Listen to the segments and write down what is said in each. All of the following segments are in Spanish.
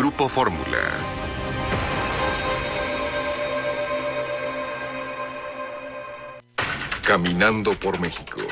Grupo Fórmula. Caminando por México.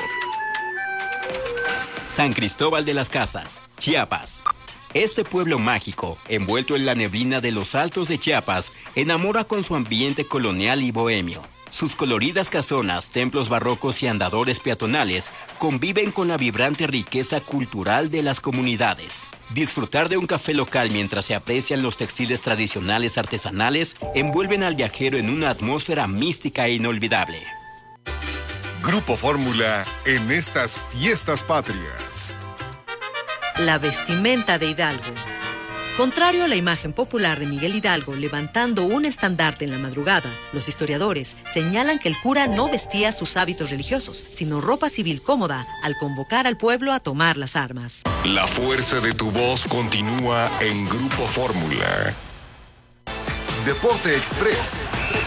San Cristóbal de las Casas, Chiapas. Este pueblo mágico, envuelto en la neblina de los altos de Chiapas, enamora con su ambiente colonial y bohemio. Sus coloridas casonas, templos barrocos y andadores peatonales conviven con la vibrante riqueza cultural de las comunidades. Disfrutar de un café local mientras se aprecian los textiles tradicionales artesanales envuelven al viajero en una atmósfera mística e inolvidable. Grupo Fórmula en estas fiestas patrias. La vestimenta de Hidalgo. Contrario a la imagen popular de Miguel Hidalgo levantando un estandarte en la madrugada, los historiadores señalan que el cura no vestía sus hábitos religiosos, sino ropa civil cómoda al convocar al pueblo a tomar las armas. La fuerza de tu voz continúa en Grupo Fórmula. Deporte Express.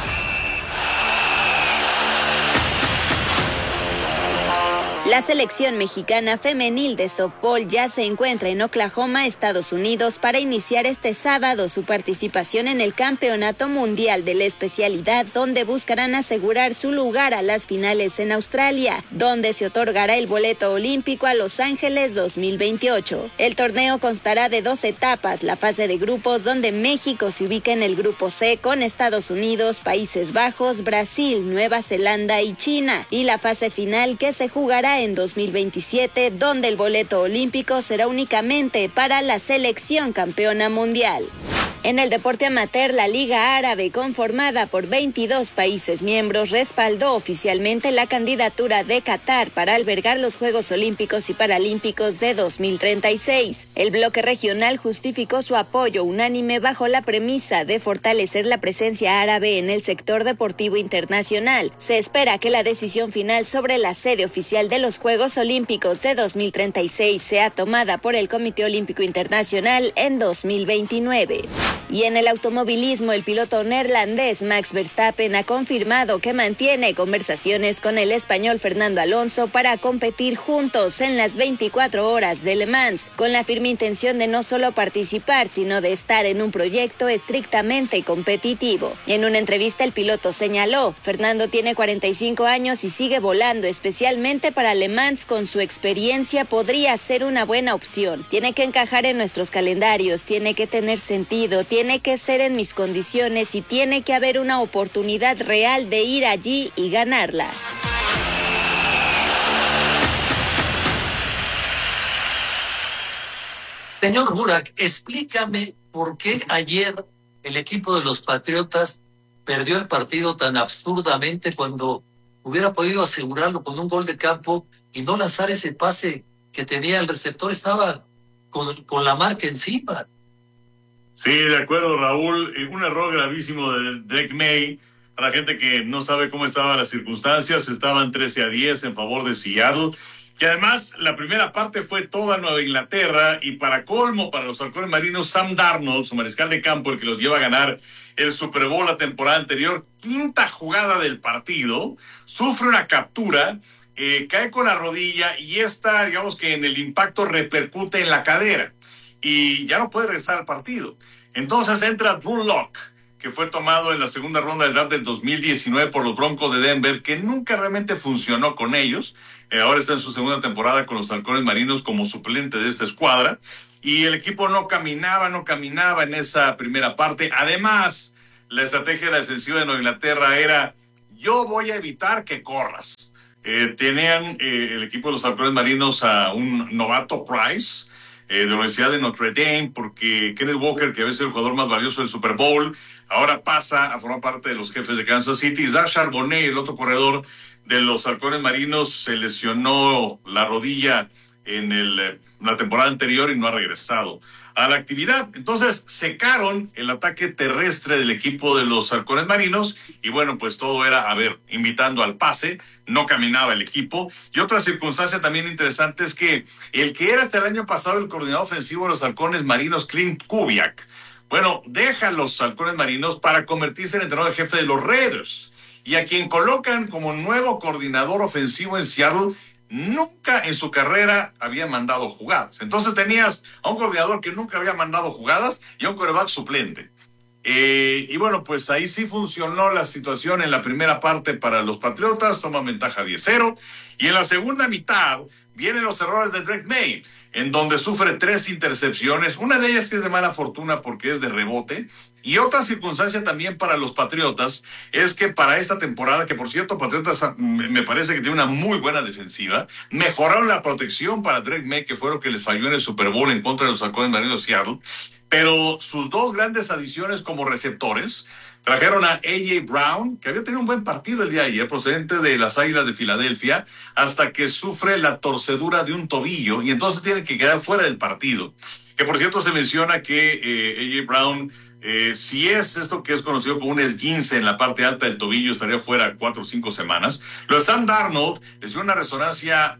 La selección mexicana femenil de softball ya se encuentra en Oklahoma, Estados Unidos, para iniciar este sábado su participación en el Campeonato Mundial de la especialidad, donde buscarán asegurar su lugar a las finales en Australia, donde se otorgará el boleto olímpico a Los Ángeles 2028. El torneo constará de 2 etapas, la fase de grupos, donde México se ubica en el grupo C con Estados Unidos, Países Bajos, Brasil, Nueva Zelanda y China, y la fase final que se jugará en 2027, donde el boleto olímpico será únicamente para la selección campeona mundial. En el deporte amateur, la Liga Árabe, conformada por 22 países miembros, respaldó oficialmente la candidatura de Qatar para albergar los Juegos Olímpicos y Paralímpicos de 2036. El bloque regional justificó su apoyo unánime bajo la premisa de fortalecer la presencia árabe en el sector deportivo internacional. Se espera que la decisión final sobre la sede oficial de los Juegos Olímpicos de 2036 sea tomada por el Comité Olímpico Internacional en 2029. Y en el automovilismo, el piloto neerlandés Max Verstappen ha confirmado que mantiene conversaciones con el español Fernando Alonso para competir juntos en las 24 horas de Le Mans, con la firme intención de no solo participar, sino de estar en un proyecto estrictamente competitivo. En una entrevista, el piloto señaló: Fernando tiene 45 años y sigue volando, especialmente para Le Mans. Con su experiencia podría ser una buena opción. Tiene que encajar en nuestros calendarios, tiene que tener sentido, tiene que ser en mis condiciones y tiene que haber una oportunidad real de ir allí y ganarla. Señor Burak, explícame por qué ayer el equipo de los Patriotas perdió el partido tan absurdamente cuando hubiera podido asegurarlo con un gol de campo y no lanzar ese pase que tenía el receptor. Estaba con la marca encima. Sí, de acuerdo, Raúl. Un error gravísimo de Drake May. A la gente que no sabe cómo estaban las circunstancias, estaban 13-10 en favor de Seattle. Y además, la primera parte fue toda Nueva Inglaterra. Y para colmo, para los halcones marinos, Sam Darnold, su mariscal de campo, el que los lleva a ganar el Super Bowl la temporada anterior, quinta jugada del partido, sufre una captura, cae con la rodilla y esta, digamos que en el impacto repercute en la cadera. Y ya no puede regresar al partido. Entonces entra Drew Lock, que fue tomado en la segunda ronda del draft del 2019 por los Broncos de Denver, que nunca realmente funcionó con ellos. Ahora está en su segunda temporada con los halcones marinos como suplente de esta escuadra. Y el equipo no caminaba en esa primera parte. Además, la estrategia de la defensiva de Nueva Inglaterra era: yo voy a evitar que corras. Tenían el equipo de los halcones marinos a un novato Price, de la Universidad de Notre Dame, porque Kenneth Walker, que había sido el jugador más valioso del Super Bowl, ahora pasa a formar parte de los Jefes de Kansas City. Zach Charbonnet, el otro corredor de los halcones marinos, se lesionó la rodilla en la temporada anterior y no ha regresado a la actividad. Entonces secaron el ataque terrestre del equipo de los halcones marinos y bueno, pues todo era, invitando al pase, no caminaba el equipo. Y otra circunstancia también interesante es que el que era hasta el año pasado el coordinador ofensivo de los halcones marinos, Clint Kubiak, bueno, deja los halcones marinos para convertirse en entrenador jefe de los Raiders. Y a quien colocan como nuevo coordinador ofensivo en Seattle nunca en su carrera había mandado jugadas. Entonces tenías a un coordinador que nunca había mandado jugadas y a un quarterback suplente. Y bueno, pues ahí sí funcionó la situación en la primera parte para los Patriotas, toman ventaja 10-0, y en la segunda mitad vienen los errores de Drake May, en donde sufre 3 intercepciones, una de ellas que es de mala fortuna porque es de rebote, y otra circunstancia también para los Patriotas es que para esta temporada, que por cierto Patriotas me parece que tiene una muy buena defensiva, mejoraron la protección para Drake May, que fue lo que les falló en el Super Bowl en contra de los Halcones Marinos de Seattle. Pero sus 2 grandes adiciones como receptores trajeron a A.J. Brown, que había tenido un buen partido el día de ayer, procedente de las Águilas de Filadelfia, hasta que sufre la torcedura de un tobillo y entonces tiene que quedar fuera del partido. Que por cierto se menciona que A.J. Brown, si es esto que es conocido como un esguince en la parte alta del tobillo, estaría fuera 4 o 5 semanas. Lo de Sam Darnold les dio una resonancia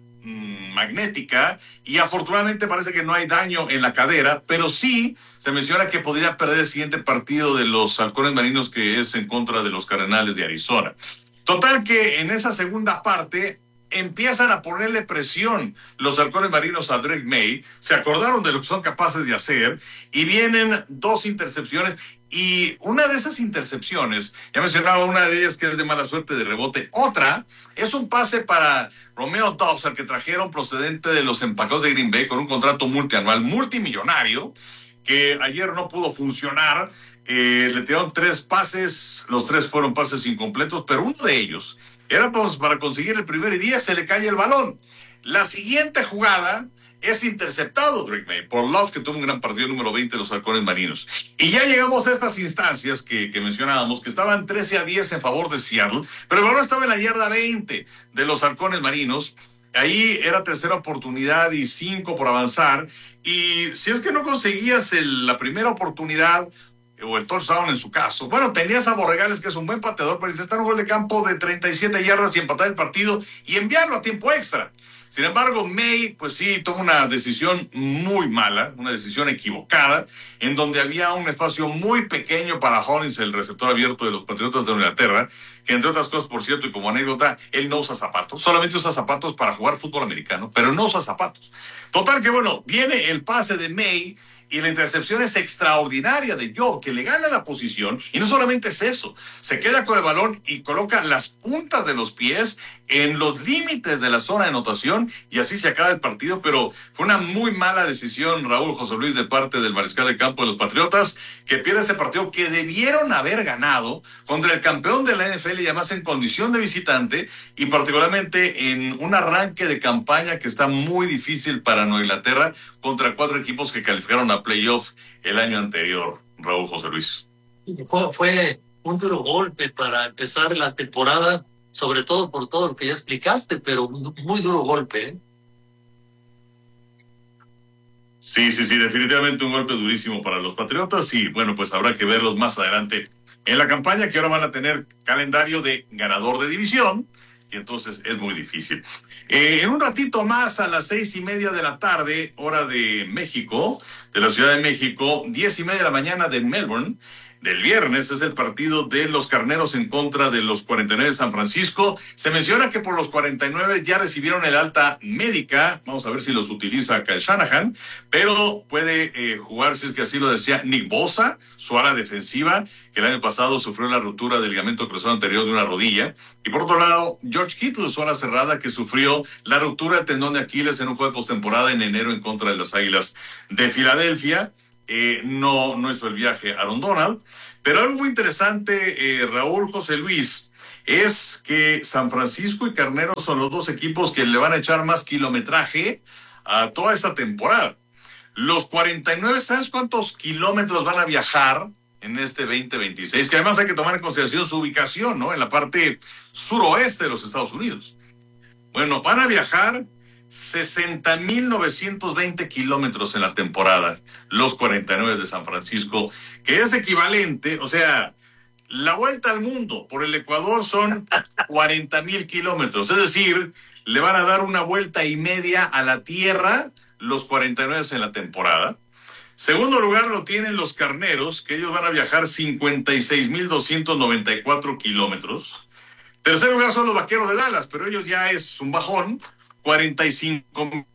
magnética y afortunadamente parece que no hay daño en la cadera, pero sí se menciona que podría perder el siguiente partido de los Halcones Marinos, que es en contra de los Cardenales de Arizona. Total que en esa segunda parte empiezan a ponerle presión los Halcones Marinos a Drake May, se acordaron de lo que son capaces de hacer y vienen 2 intercepciones. Y una de esas intercepciones, ya mencionaba una de ellas que es de mala suerte de rebote, otra es un pase para Romeo Doubs, al que trajeron procedente de los Empacados de Green Bay con un contrato multianual multimillonario, que ayer no pudo funcionar. Le tiraron 3 pases, los 3 fueron pases incompletos, pero uno de ellos era para conseguir el primer día, se le cae el balón. La siguiente jugada es interceptado Drake May por Love, que tuvo un gran partido número 20 de los Halcones Marinos. Y ya llegamos a estas instancias que mencionábamos, que estaban 13-10 en favor de Seattle, pero el balón estaba en la yarda 20 de los Halcones Marinos. Ahí era tercera oportunidad y 5 por avanzar. Y si es que no conseguías la primera oportunidad, o el touchdown en su caso, bueno, tenías a Borregales, que es un buen pateador, para intentar un gol de campo de 37 yardas y empatar el partido y enviarlo a tiempo extra. Sin embargo, May, pues sí, toma una decisión muy mala, una decisión equivocada, en donde había un espacio muy pequeño para Hollins, el receptor abierto de los Patriotas de Inglaterra, que entre otras cosas, por cierto, y como anécdota, él no usa zapatos, solamente usa zapatos para jugar fútbol americano, pero no usa zapatos. Total que, bueno, viene el pase de May, y la intercepción es extraordinaria de Joe, que le gana la posición, y no solamente es eso, se queda con el balón y coloca las puntas de los pies en los límites de la zona de anotación, y así se acaba el partido. Pero fue una muy mala decisión, Raúl, José Luis, de parte del mariscal de campo de los Patriotas, que pierde ese partido que debieron haber ganado contra el campeón de la NFL, y además en condición de visitante, y particularmente en un arranque de campaña que está muy difícil para Nueva Inglaterra, contra 4 equipos que calificaron a playoff el año anterior, Raúl, José Luis. Fue un duro golpe para empezar la temporada, sobre todo por todo lo que ya explicaste, pero muy duro golpe, ¿eh? Sí, definitivamente un golpe durísimo para los Patriotas, y bueno, pues habrá que verlos más adelante en la campaña, que ahora van a tener calendario de ganador de división, y entonces es muy difícil. En un ratito más, a las 6:30 de la tarde, hora de México, de la Ciudad de México, 10:30 de la mañana de Melbourne, del viernes, es el partido de los Carneros en contra de los 49 de San Francisco. Se menciona que por los 49 ya recibieron el alta médica. Vamos a ver si los utiliza Kyle Shanahan, pero puede jugar, si es que así lo decía, Nick Bosa, su ala defensiva, que el año pasado sufrió la ruptura del ligamento cruzado anterior de una rodilla. Y por otro lado, George Kittle, su ala cerrada, que sufrió la ruptura del tendón de Aquiles en un juego de postemporada en enero en contra de las Águilas de Filadelfia. No hizo el viaje Aaron Donald, pero algo muy interesante, Raúl, José Luis, es que San Francisco y Carneros son los 2 equipos que le van a echar más kilometraje a toda esta temporada. Los 49, ¿sabes cuántos kilómetros van a viajar en este 2026? Que además hay que tomar en consideración su ubicación, ¿no? En la parte suroeste de los Estados Unidos. Bueno, van a viajar 60,920 kilómetros en la temporada, los 49 de San Francisco, que es equivalente, o sea, la vuelta al mundo por el Ecuador son 40,000 kilómetros, es decir, le van a dar una vuelta y media a la Tierra los 49 en la temporada. Segundo lugar lo tienen los Carneros, que ellos van a viajar 56,294 kilómetros. Tercer lugar son los Vaqueros de Dallas, pero ellos ya es un bajón, 45.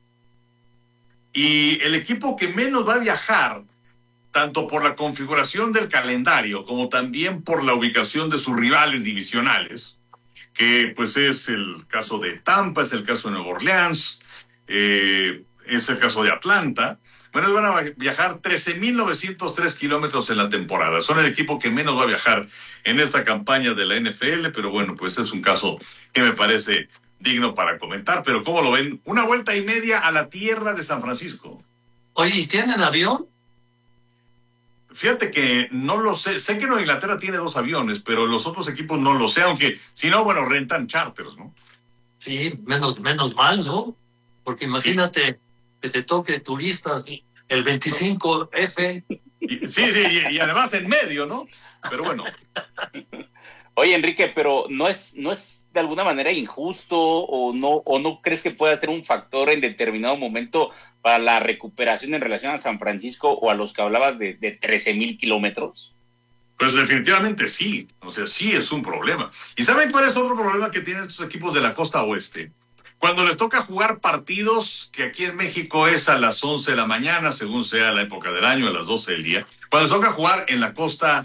Y el equipo que menos va a viajar, tanto por la configuración del calendario como también por la ubicación de sus rivales divisionales, que pues es el caso de Tampa, es el caso de Nueva Orleans, es el caso de Atlanta. Bueno, van a viajar 13,903 kilómetros en la temporada. Son el equipo que menos va a viajar en esta campaña de la NFL, pero bueno, pues es un caso que me parece digno para comentar. Pero ¿cómo lo ven? 1 vuelta y media a la tierra de San Francisco. Oye, ¿y tienen avión? Fíjate que no lo sé. Sé que Nueva Inglaterra tiene 2 aviones, pero los otros equipos no lo sé, aunque si no, bueno, rentan charters, ¿no? Sí, menos mal, ¿no? Porque imagínate que te toque turistas el 25F. Sí, y además en medio, ¿no? Pero bueno. Oye, Enrique, pero ¿no es de alguna manera injusto o no crees que pueda ser un factor en determinado momento para la recuperación en relación a San Francisco o a los que hablabas de 13,000 kilómetros? Pues definitivamente sí, o sea, sí es un problema. ¿Y saben cuál es otro problema que tienen estos equipos de la costa oeste? Cuando les toca jugar partidos, que aquí en México es a las 11 de la mañana, según sea la época del año, a las 12 del día, cuando les toca jugar en la costa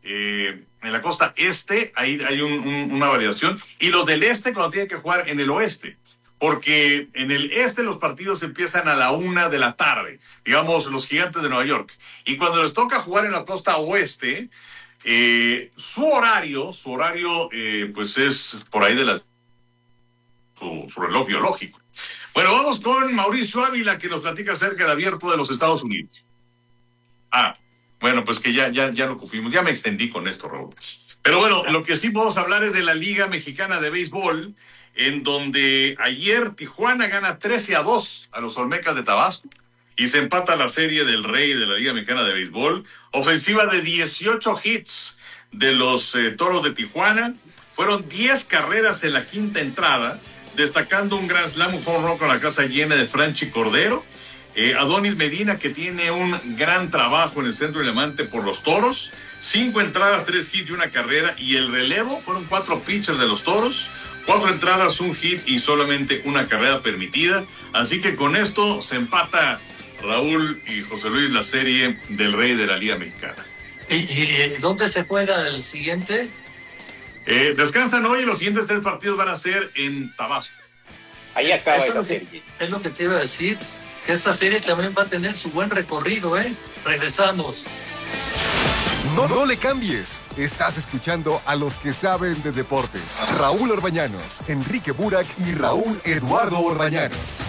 este, ahí hay una variación, y los del este cuando tienen que jugar en el oeste, porque en el este los partidos empiezan a la 1 de la tarde, digamos los Gigantes de Nueva York, y cuando les toca jugar en la costa oeste, su horario pues es por ahí de su reloj biológico. Bueno, vamos con Mauricio Ávila, que nos platica acerca del Abierto de los Estados Unidos. Bueno, pues que ya lo cumplimos, ya me extendí con esto, Raúl. Pero bueno, lo que sí podemos hablar es de la Liga Mexicana de Béisbol, en donde ayer Tijuana gana 13-2 a los Olmecas de Tabasco y se empata la serie del rey de la Liga Mexicana de Béisbol. Ofensiva de 18 hits de los Toros de Tijuana. Fueron 10 carreras en la quinta entrada, destacando un gran slam, un home run con la casa llena de Franchi Cordero. Adonis Medina, que tiene un gran trabajo en el centro de Levante por los Toros. 5 entradas, 3 hits y 1 carrera. Y el relevo fueron 4 pitchers de los Toros. 4 entradas, 1 hit y solamente 1 carrera permitida. Así que con esto se empata Raúl y José Luis la serie del rey de la Liga Mexicana. ¿Y dónde se juega el siguiente? Descansan hoy y los siguientes 3 partidos van a ser en Tabasco. Ahí acaba esa serie. Es lo que te iba a decir, que esta serie también va a tener su buen recorrido, ¿eh? Regresamos. No le cambies. Estás escuchando a los que saben de deportes. Raúl Orbañanos, Enrique Burak y Raúl Eduardo Orbañanos.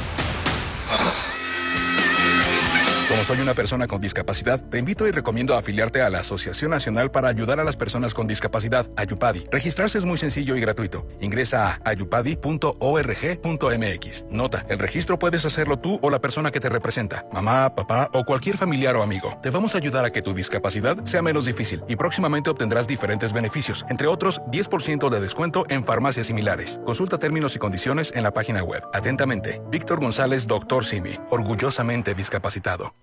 Como soy una persona con discapacidad, te invito y recomiendo afiliarte a la Asociación Nacional para Ayudar a las Personas con Discapacidad, Ayupadi. Registrarse es muy sencillo y gratuito. Ingresa a ayupadi.org.mx. Nota, el registro puedes hacerlo tú o la persona que te representa, mamá, papá o cualquier familiar o amigo. Te vamos a ayudar a que tu discapacidad sea menos difícil y próximamente obtendrás diferentes beneficios, entre otros 10% de descuento en farmacias similares. Consulta términos y condiciones en la página web. Atentamente, Víctor González, Dr. Simi, orgullosamente discapacitado.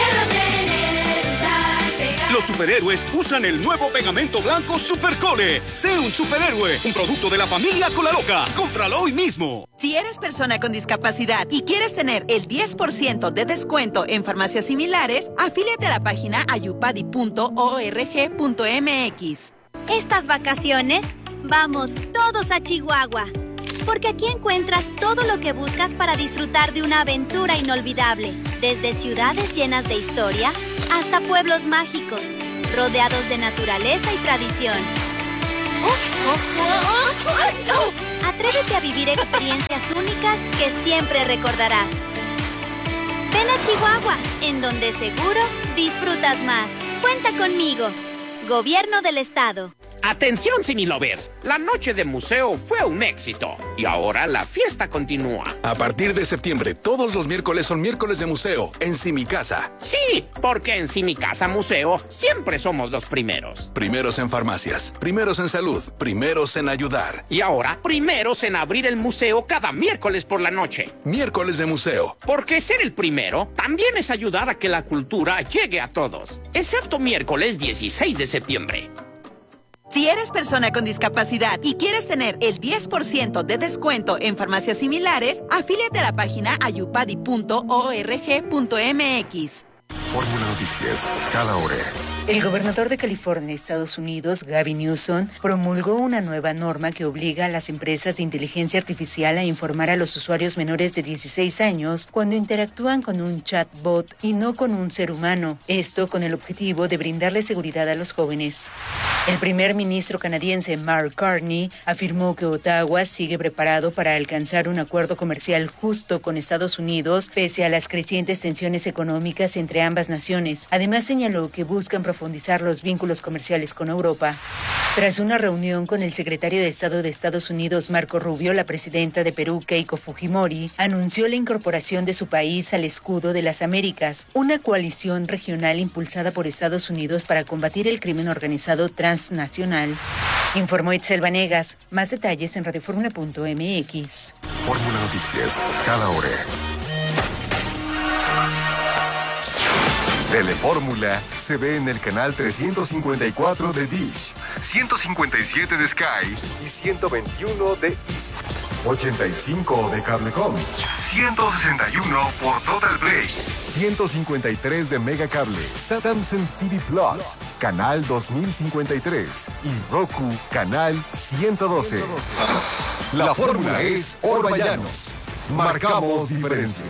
Los superhéroes usan el nuevo pegamento blanco Supercole. Sé un superhéroe, un producto de la familia Colaloca. Cómpralo hoy mismo. Si eres persona con discapacidad y quieres tener el 10% de descuento en farmacias similares, afíliate a la página ayupadi.org.mx. Estas vacaciones, vamos todos a Chihuahua. Porque aquí encuentras todo lo que buscas para disfrutar de una aventura inolvidable. Desde ciudades llenas de historia hasta pueblos mágicos, rodeados de naturaleza y tradición. Atrévete a vivir experiencias únicas que siempre recordarás. Ven a Chihuahua, en donde seguro disfrutas más. Cuenta conmigo. Gobierno del Estado. Atención, Cinelovers, la noche de museo fue un éxito y ahora la fiesta continúa. A partir de septiembre, todos los miércoles son miércoles de museo en Simicasa. Sí, porque en Simicasa Museo siempre somos los primeros. Primeros en farmacias, primeros en salud, primeros en ayudar. Y ahora, primeros en abrir el museo cada miércoles por la noche. Miércoles de museo. Porque ser el primero también es ayudar a que la cultura llegue a todos. Excepto miércoles 16 de septiembre. Si eres persona con discapacidad y quieres tener el 10% de descuento en farmacias similares, afíliate a la página ayupadi.org.mx. Fórmula Noticias, cada hora. El gobernador de California, Estados Unidos, Gavin Newsom, promulgó una nueva norma que obliga a las empresas de inteligencia artificial a informar a los usuarios menores de 16 años cuando interactúan con un chatbot y no con un ser humano. Esto con el objetivo de brindarle seguridad a los jóvenes. El primer ministro canadiense Mark Carney afirmó que Ottawa sigue preparado para alcanzar un acuerdo comercial justo con Estados Unidos pese a las crecientes tensiones económicas entre ambas naciones. Además señaló que buscan profundizar los vínculos comerciales con Europa. Tras una reunión con el secretario de Estado de Estados Unidos, Marco Rubio, la presidenta de Perú, Keiko Fujimori, anunció la incorporación de su país al Escudo de las Américas, una coalición regional impulsada por Estados Unidos para combatir el crimen organizado transnacional. Informó Itzel Vanegas. Más detalles en radioformula.mx. Fórmula Noticias, cada hora. Telefórmula se ve en el canal 354 de Dish, 157 de Sky y 121 de Easy, 85 de Cablecom, 161 por Total Play, 153 de Megacable, Samsung TV Plus, canal 2053 y Roku, canal 112. La fórmula es Orbañanos. Marcamos diferencia.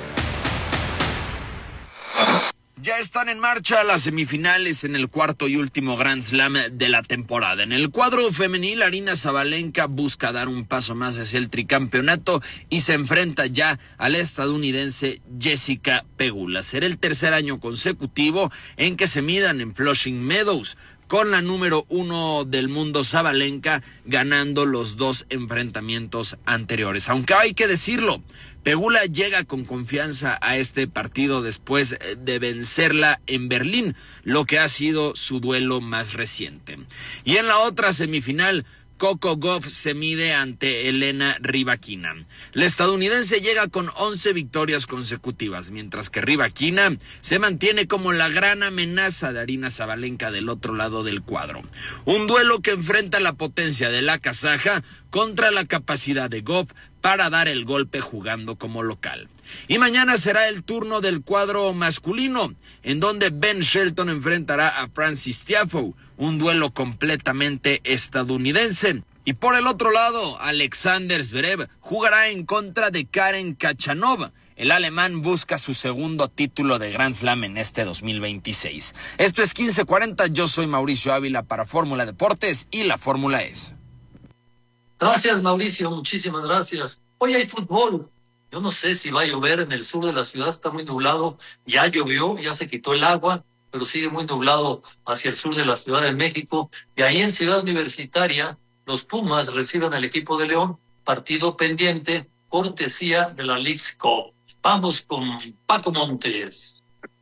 Ya están en marcha las semifinales en el cuarto y último Grand Slam de la temporada. En el cuadro femenil, Aryna Sabalenka busca dar un paso más hacia el tricampeonato y se enfrenta ya a la estadounidense Jessica Pegula. Será el tercer año consecutivo en que se midan en Flushing Meadows, con la número 1 del mundo Sabalenka ganando los dos enfrentamientos anteriores. Aunque hay que decirlo, Pegula llega con confianza a este partido después de vencerla en Berlín, lo que ha sido su duelo más reciente. Y en la otra semifinal, Coco Gauff se mide ante Elena Rybakina. La estadounidense llega con 11 victorias consecutivas, mientras que Rybakina se mantiene como la gran amenaza de Aryna Sabalenka del otro lado del cuadro. Un duelo que enfrenta la potencia de la kazaja contra la capacidad de Gauff para dar el golpe jugando como local. Y mañana será el turno del cuadro masculino, en donde Ben Shelton enfrentará a Francis Tiafoe, un duelo completamente estadounidense. Y por el otro lado, Alexander Zverev jugará en contra de Karen Khachanov. El alemán busca su segundo título de Grand Slam en este 2026. Esto es 1540, yo soy Mauricio Ávila para Fórmula Deportes y la Fórmula es. Gracias, Mauricio, muchísimas gracias. Hoy hay fútbol. Yo no sé si va a llover en el sur de la ciudad, está muy nublado. Ya llovió, ya se quitó el agua, pero sigue muy nublado hacia el sur de la Ciudad de México. Y ahí en Ciudad Universitaria, los Pumas reciben al equipo de León, partido pendiente, cortesía de la Leagues Cup. Vamos con Paco Montes.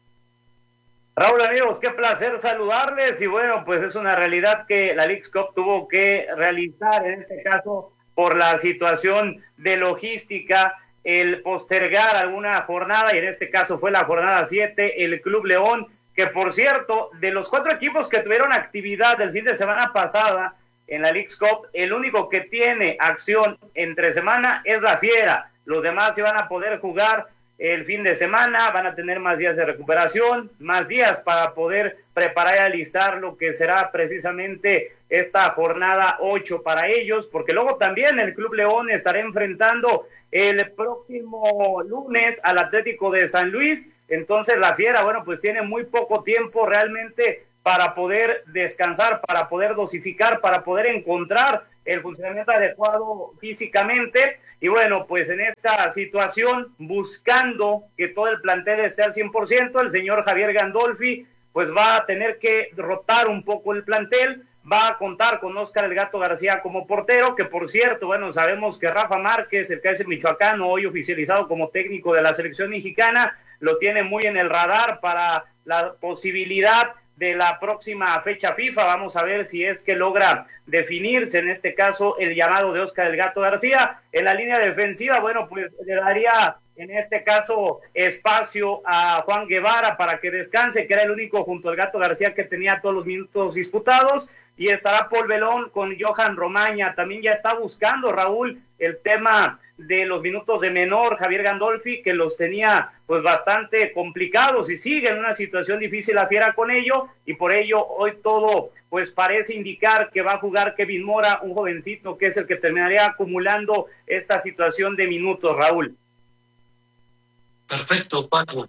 Raúl, amigos, qué placer saludarles y bueno, pues es una realidad que la Leagues Cup tuvo que realizar en este caso por la situación de logística, el postergar alguna jornada y en este caso fue la jornada 7, el Club León, que por cierto, de los 4 equipos que tuvieron actividad el fin de semana pasada en la Leagues Cup, el único que tiene acción entre semana es la Fiera, los demás se van a poder jugar el fin de semana, van a tener más días de recuperación, más días para poder preparar y alistar lo que será precisamente esta jornada 8 para ellos, porque luego también el Club León estará enfrentando el próximo lunes al Atlético de San Luis, entonces la Fiera, bueno, pues tiene muy poco tiempo realmente para poder descansar, para poder dosificar, para poder encontrar el funcionamiento adecuado físicamente. Y bueno, pues en esta situación, buscando que todo el plantel esté al 100%, el señor Javier Gandolfi, pues va a tener que rotar un poco el plantel, va a contar con Óscar El Gato García como portero, que por cierto, bueno, sabemos que Rafa Márquez, el KS michoacano, hoy oficializado como técnico de la selección mexicana, lo tiene muy en el radar para la posibilidad de la próxima fecha FIFA. Vamos a ver si es que logra definirse, en este caso, el llamado de Óscar El Gato García. En la línea defensiva, bueno, pues le daría, en este caso, espacio a Juan Guevara para que descanse, que era el único junto al Gato García que tenía todos los minutos disputados. y estará Paul Belón con Johan Romaña. También ya está buscando, Raúl, el tema de los minutos de menor, Javier Gandolfi, que los tenía pues bastante complicados y sigue en una situación difícil la Fiera con ello, y por ello hoy todo pues parece indicar que va a jugar Kevin Mora, un jovencito que es el que terminaría acumulando esta situación de minutos, Raúl. Perfecto, Paco.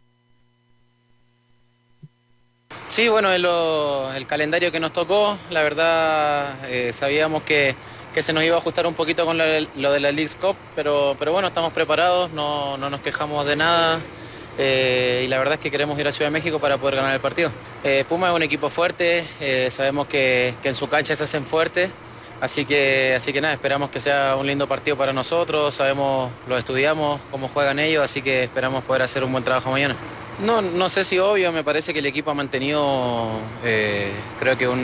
Sí, bueno, el calendario que nos tocó, la verdad sabíamos que se nos iba a ajustar un poquito con lo de la Leagues Cup, pero bueno, estamos preparados, no nos quejamos de nada, y la verdad es que queremos ir a Ciudad de México para poder ganar el partido. Puma es un equipo fuerte, sabemos que en su cancha se hacen fuertes, así que nada, esperamos que sea un lindo partido para nosotros, lo estudiamos, cómo juegan ellos, así que esperamos poder hacer un buen trabajo mañana. No sé si obvio, me parece que el equipo ha mantenido, creo que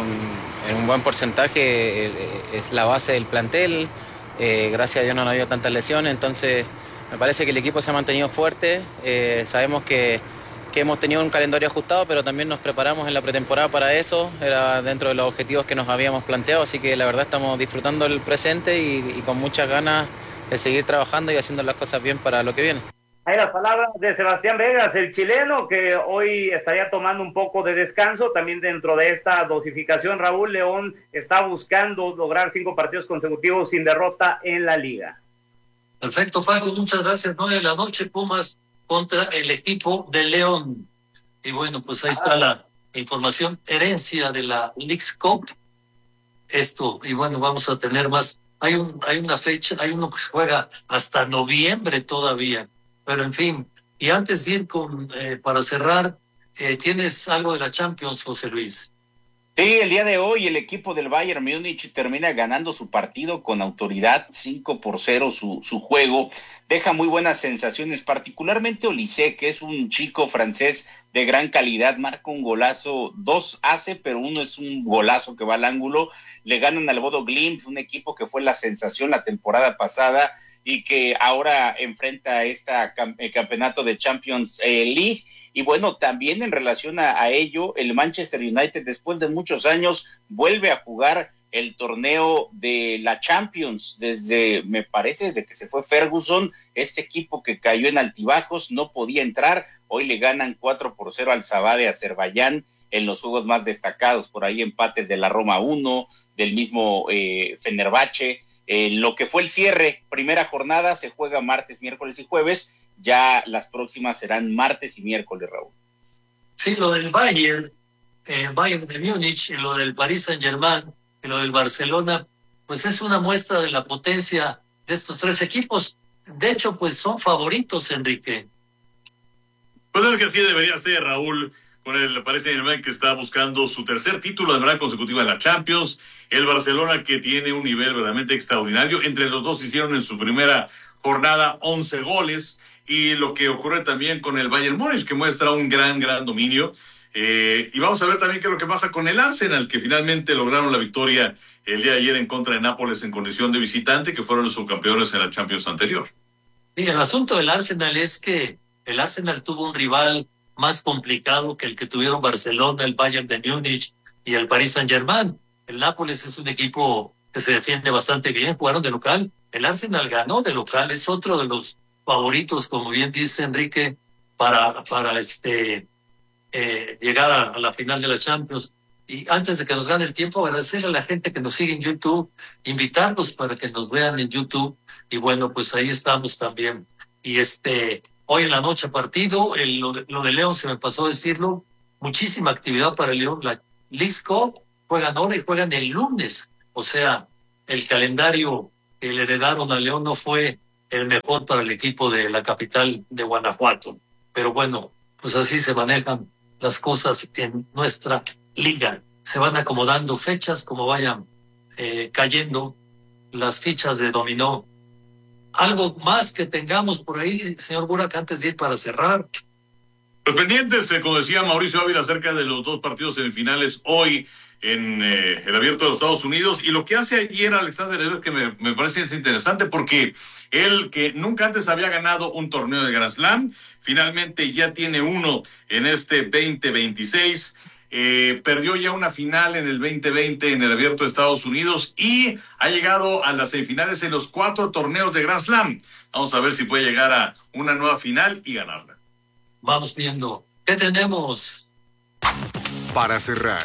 en un buen porcentaje es la base del plantel, gracias a Dios no ha habido tantas lesiones, entonces me parece que el equipo se ha mantenido fuerte, sabemos que hemos tenido un calendario ajustado, pero también nos preparamos en la pretemporada para eso, era dentro de los objetivos que nos habíamos planteado, así que la verdad estamos disfrutando el presente y con muchas ganas de seguir trabajando y haciendo las cosas bien para lo que viene. Hay las palabras de Sebastián Vegas, el chileno, que hoy estaría tomando un poco de descanso. También dentro de esta dosificación, Raúl, León está buscando lograr 5 partidos consecutivos sin derrota en la liga. Perfecto, Paco, muchas gracias. 9 de la noche, Pumas contra el equipo de León. Y bueno, pues ahí está la información, herencia de la Leagues Cup. Esto, y bueno, vamos a tener más. Hay una fecha, hay uno que se juega hasta noviembre todavía. Pero en fin, y antes de ir para cerrar, ¿tienes algo de la Champions, José Luis? Sí, el día de hoy el equipo del Bayern Múnich termina ganando su partido con autoridad, 5-0 su juego. Deja muy buenas sensaciones, particularmente Olise, que es un chico francés de gran calidad, marca un golazo, 2 hace, pero uno es un golazo que va al ángulo. Le ganan al Bodo Glimt, un equipo que fue la sensación la temporada pasada, y que ahora enfrenta campeonato de Champions League. Y bueno, también en relación a ello, el Manchester United, después de muchos años, vuelve a jugar el torneo de la Champions, me parece, desde que se fue Ferguson. Este equipo que cayó en altibajos, no podía entrar, hoy le ganan 4-0 al Sabah de Azerbaiyán en los juegos más destacados, por ahí empates de la Roma 1, del mismo Fenerbahce. Lo que fue el cierre, primera jornada, se juega martes, miércoles y jueves, ya las próximas serán martes y miércoles, Raúl. Sí, lo del Bayern de Múnich, y lo del Paris Saint-Germain, y lo del Barcelona, pues es una muestra de la potencia de estos 3 equipos. De hecho, pues son favoritos, Enrique. Pues es que así debería ser, Raúl, con el Paris Saint-Germain, que está buscando su tercer título de manera consecutiva en la Champions. El Barcelona, que tiene un nivel verdaderamente extraordinario. Entre los dos hicieron en su primera jornada 11 goles. Y lo que ocurre también con el Bayern Múnich, que muestra un gran dominio. Y vamos a ver también qué es lo que pasa con el Arsenal, que finalmente lograron la victoria el día de ayer en contra de Nápoles en condición de visitante, que fueron los subcampeones en la Champions anterior. Sí, el asunto del Arsenal es que el Arsenal tuvo un rival más complicado que el que tuvieron Barcelona, el Bayern de Múnich y el Paris Saint-Germain. El Nápoles es un equipo que se defiende bastante bien, jugaron de local. El Arsenal ganó de local, es otro de los favoritos, como bien dice Enrique, para llegar a la final de la Champions. Y antes de que nos gane el tiempo, agradecerle a la gente que nos sigue en YouTube, invitarlos para que nos vean en YouTube. Y bueno, pues ahí estamos también. Y hoy en la noche partido, lo de León se me pasó a decirlo, muchísima actividad para el León. La Leagues Cup juegan ahora y juegan el lunes. O sea, el calendario que le heredaron a León no fue el mejor para el equipo de la capital de Guanajuato. Pero bueno, pues así se manejan las cosas en nuestra liga. Se van acomodando fechas como vayan cayendo las fichas de dominó. ¿Algo más que tengamos por ahí, señor Burak, antes de ir para cerrar? Los pendientes, como decía Mauricio Ávila, acerca de los 2 partidos semifinales hoy en el Abierto de los Estados Unidos, y lo que hace ayer Alexander Zverev, que me parece interesante, porque él, que nunca antes había ganado un torneo de Grand Slam, finalmente ya tiene uno en este 2026. perdió ya una final en el 2020 en el Abierto de Estados Unidos y ha llegado a las semifinales en los 4 torneos de Grand Slam. Vamos a ver si puede llegar a una nueva final y ganarla. Vamos viendo. ¿Qué tenemos? Para cerrar.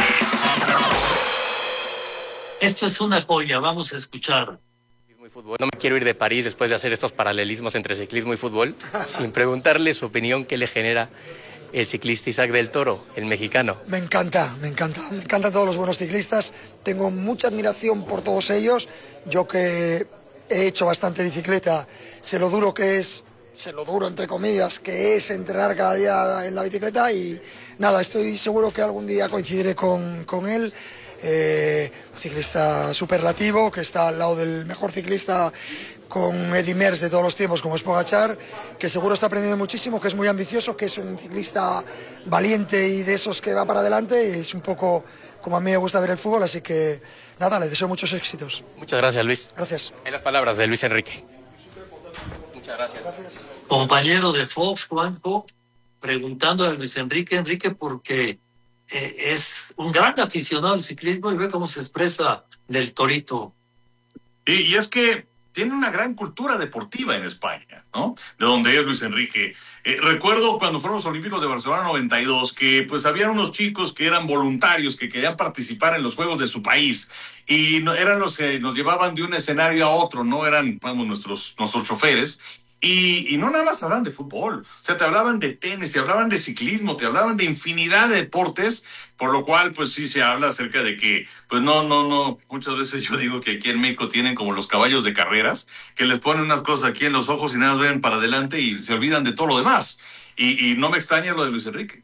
Esto es una joya, vamos a escuchar. No me quiero ir de París después de hacer estos paralelismos entre ciclismo y fútbol sin preguntarle su opinión, qué le genera el ciclista Isaac del Toro, el mexicano. Me encantan todos los buenos ciclistas, tengo mucha admiración por todos ellos. Yo que he hecho bastante bicicleta, sé lo duro entre comillas, que es entrenar cada día en la bicicleta y nada, estoy seguro que algún día coincidiré con él. Un ciclista superlativo que está al lado del mejor ciclista con Eddy Merckx de todos los tiempos como es Pogačar, que seguro está aprendiendo muchísimo, que es muy ambicioso, que es un ciclista valiente y de esos que va para adelante, es un poco como a mí me gusta ver el fútbol, así que nada, le deseo muchos éxitos. Muchas gracias, Luis. Gracias. En las palabras de Luis Enrique. Muchas gracias. Compañero de Fox, Juanjo, preguntando a Luis Enrique, porque es un gran aficionado al ciclismo y ve cómo se expresa del Torito. Y es que tiene una gran cultura deportiva en España, ¿no? De donde es Luis Enrique. Recuerdo cuando fueron los Olímpicos de Barcelona 92, que pues habían unos chicos que eran voluntarios, que querían participar en los Juegos de su país, y eran los que nos llevaban de un escenario a otro, no eran, vamos, nuestros choferes. Y no nada más hablaban de fútbol, o sea, te hablaban de tenis, te hablaban de ciclismo, te hablaban de infinidad de deportes, por lo cual, pues sí se habla acerca de que, pues no, muchas veces yo digo que aquí en México tienen como los caballos de carreras, que les ponen unas cosas aquí en los ojos y nada más ven para adelante y se olvidan de todo lo demás. Y no me extraña lo de Luis Enrique.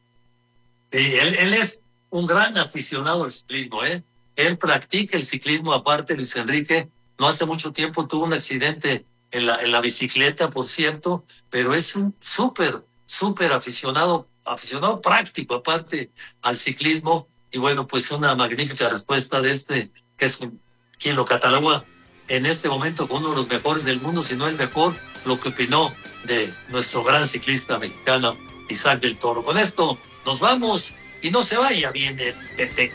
Sí, él es un gran aficionado al ciclismo, ¿eh? Él practica el ciclismo aparte, Luis Enrique. No hace mucho tiempo tuvo un accidente en la bicicleta, por cierto, pero es un súper aficionado práctico, aparte al ciclismo. Y bueno, pues una magnífica respuesta de que es quien lo cataloga en este momento como uno de los mejores del mundo, si no el mejor, lo que opinó de nuestro gran ciclista mexicano, Isaac del Toro. Con esto nos vamos y no se vaya, viene Pepe.